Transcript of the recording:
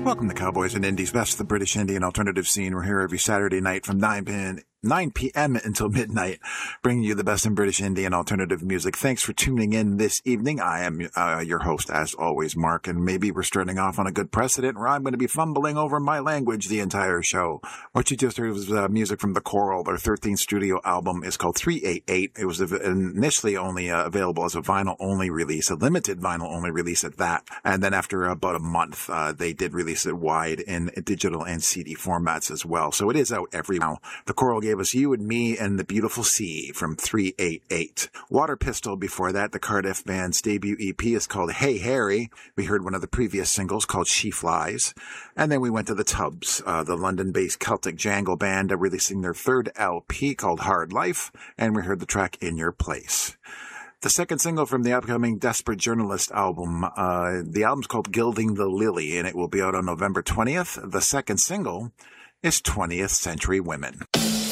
Welcome to Cowboys and Indies, best of the British indie and alternative scene. We're here every Saturday night from 9 p.m. until midnight, bringing you the best in British indie and alternative music. Thanks for tuning in this evening. I am your host, as always, Mark, and maybe we're starting off on a good precedent where I'm going to be fumbling over my language the entire show. What you just heard was music from The Coral. Their 13th studio album is called 388. It was initially only available as a vinyl-only release, a limited vinyl-only release at that. And then after about a month, they did release it wide in digital and CD formats as well. So it is out every now. The Coral gave us You and Me and the Beautiful Sea from 388. Water Pistol before that, the Cardiff Band's debut EP is called Hey Harry. We heard one of the previous singles called She Flies. And then we went to the Tubs, the London-based Celtic Jangle Band, releasing their third LP called Hard Life. And we heard the track In Your Place. The second single from the upcoming Desperate Journalist album, the album's called Gilding the Lily, and it will be out on November 20th. The second single is 20th Century Women.